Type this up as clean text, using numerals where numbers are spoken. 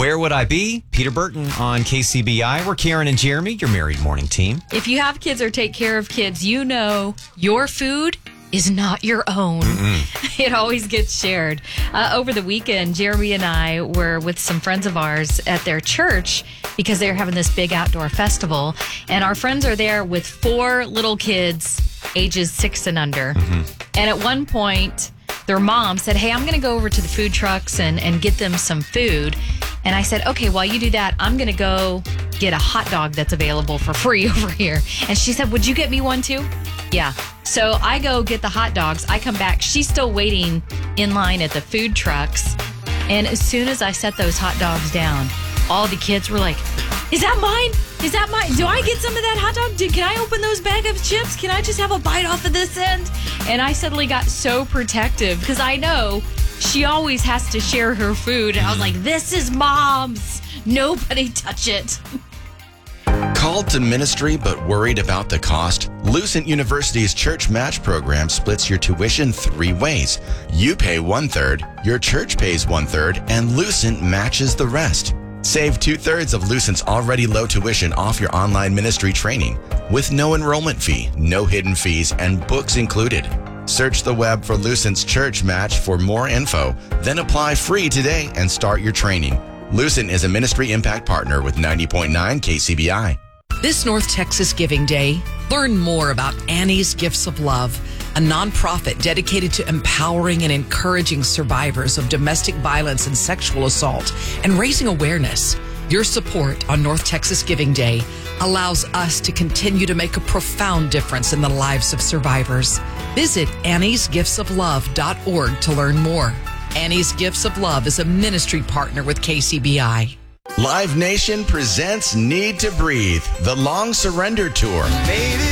Where Would I Be? Peter Burton on KCBI. We're Karen and Jeremy, your married morning team. If you have kids or take care of kids, you know your food is not your own. It always gets shared. Over the weekend, Jeremy and I were with some friends of ours at their church because they're having this big outdoor festival. And our friends are there with 4 little kids, ages 6 and under. And at one point, their mom said, hey, I'm going to go over to the food trucks and get them some food. And I said, okay, while you do that, I'm going to go get a hot dog that's available for free over here. And she said, would you get me one too? Yeah. So I go get the hot dogs. I come back. She's still waiting in line at the food trucks. And as soon as I set those hot dogs down, all the kids were like, is that mine? Is that mine? Do I get some of that hot dog? Can I open those bag of chips? Can I just have a bite off of this end? And I suddenly got so protective because I know she always has to share her food. And I was like, this is Mom's. Nobody touch it. Called to ministry but worried about the cost? Lucent University's Church Match program splits your tuition 3 ways. You pay 1/3, your church pays 1/3, and Lucent matches the rest. Save 2/3 of Lucent's already low tuition off your online ministry training with no enrollment fee, no hidden fees, and books included. Search the web for Lucent's Church Match for more info, then apply free today and start your training. Lucent is a ministry impact partner with 90.9 KCBI. This North Texas Giving Day, learn more about Annie's Gifts of Love, a nonprofit dedicated to empowering and encouraging survivors of domestic violence and sexual assault and raising awareness. Your support on North Texas Giving Day allows us to continue to make a profound difference in the lives of survivors. Visit anniesgiftsoflove.org to learn more. Annie's Gifts of Love is a ministry partner with KCBI. Live Nation presents Need to Breathe, the Long Surrender Tour.